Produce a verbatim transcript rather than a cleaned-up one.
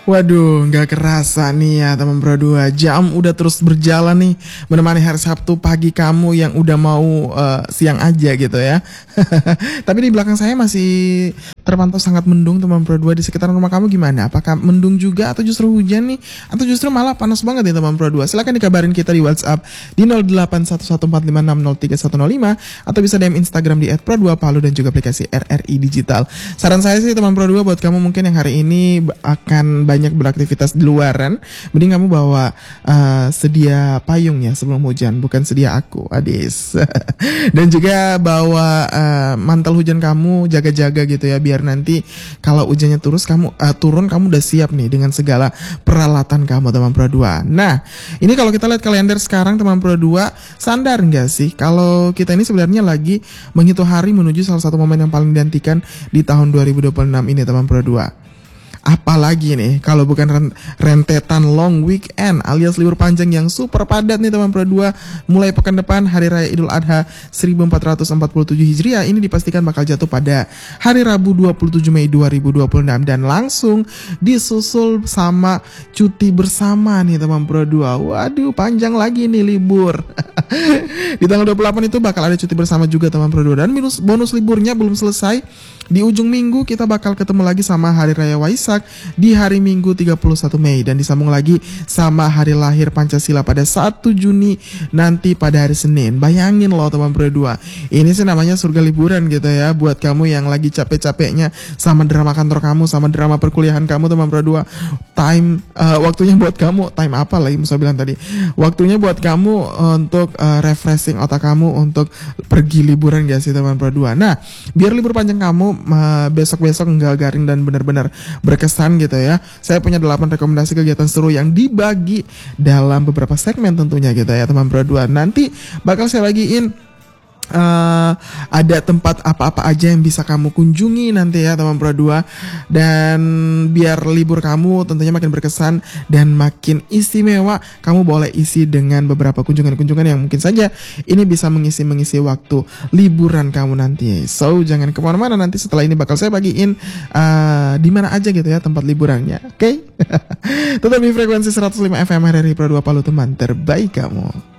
Waduh, nggak kerasa nih ya teman Pro dua. Jam udah terus berjalan nih menemani hari Sabtu pagi kamu yang udah mau uh, siang aja gitu ya. Tapi di belakang saya masih terpantau sangat mendung teman Pro dua. Di sekitaran rumah kamu gimana? Apakah mendung juga atau justru hujan nih? Atau justru malah panas banget nih teman Pro dua? Silahkan dikabarin kita di WhatsApp di nol delapan satu satu empat lima enam nol tiga satu nol lima atau bisa D M Instagram di et pro dua palu dan juga aplikasi R R I Digital. Saran saya sih teman Pro dua buat kamu mungkin yang hari ini akan banyak beraktivitas di luaran, mending kamu bawa uh, sedia payung ya sebelum hujan, bukan sedia aku, adis. Dan juga bawa uh, mantel hujan kamu, jaga-jaga gitu ya, biar nanti kalau hujannya terus kamu uh, turun kamu udah siap nih dengan segala peralatan kamu teman Pro dua. Nah, ini kalau kita lihat kalender sekarang teman Pro dua, sadar nggak sih kalau kita ini sebenarnya lagi menghitung hari menuju salah satu momen yang paling dinantikan di tahun dua ribu dua puluh enam ini teman Pro dua. Apalagi nih kalau bukan rentetan long weekend alias libur panjang yang super padat nih teman Pro dua. Mulai pekan depan Hari Raya Idul Adha seribu empat ratus empat puluh tujuh Hijriah ini dipastikan bakal jatuh pada hari Rabu dua puluh tujuh Mei dua ribu dua puluh enam dan langsung disusul sama cuti bersama nih teman Pro dua. Waduh, panjang lagi nih libur. Di tanggal dua puluh delapan itu bakal ada cuti bersama juga teman Pro dua dan minus bonus liburnya belum selesai. Di ujung minggu kita bakal ketemu lagi sama Hari Raya Waisak di hari Minggu tiga puluh satu Mei dan disambung lagi sama hari lahir Pancasila pada satu Juni nanti pada hari Senin. Bayangin loh teman Pro dua. Ini sih namanya surga liburan gitu ya buat kamu yang lagi capek-capeknya sama drama kantor kamu, sama drama perkuliahan kamu teman Pro dua. Time uh, waktunya buat kamu, time apa lagi Musa bilang tadi. Waktunya buat kamu uh, untuk uh, refreshing otak kamu untuk pergi liburan gak sih teman Pro dua. Nah, biar libur panjang kamu besok-besok enggak garing dan benar-benar berkesan gitu ya, saya punya delapan rekomendasi kegiatan seru yang dibagi dalam beberapa segmen tentunya gitu ya teman Pro dua. Nanti bakal saya bagiin Uh, ada tempat apa-apa aja yang bisa kamu kunjungi nanti ya teman Pro dua. Dan biar libur kamu tentunya makin berkesan dan makin istimewa, kamu boleh isi dengan beberapa kunjungan-kunjungan yang mungkin saja ini bisa mengisi-mengisi waktu liburan kamu nanti. So jangan kemana-mana, nanti setelah ini bakal saya bagiin uh, di mana aja gitu ya tempat liburannya. Oke? Okay? Tetap di frekuensi seratus lima F M R R I Pro dua Palu, teman terbaik kamu.